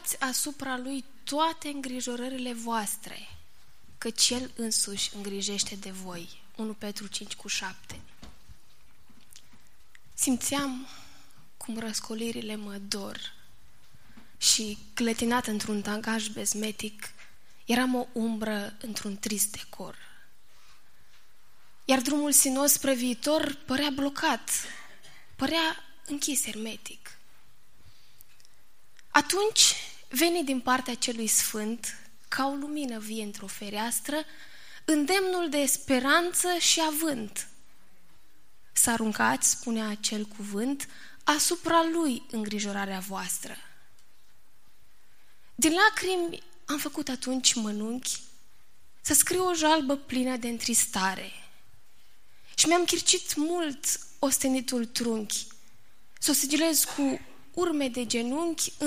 luați asupra lui toate îngrijorările voastre, căci el însuși îngrijește de voi. 1 Petru 5:7. Simțeam cum răscolirile mă dor și, clătinat într-un tangaj bezmetic, eram o umbră într-un trist decor. Iar drumul sinuos spre viitor părea blocat, părea închis hermetic. Atunci veni din partea celui sfânt, ca o lumină vie într-o fereastră, îndemnul de speranță și avânt. Să aruncați, spunea acel cuvânt, asupra lui îngrijorarea voastră. Din lacrimi am făcut atunci mănunchi să scriu o jalbă plină de întristare și mi-am chircit mult ostenitul trunchi, să o sigilez cu urme de genunchi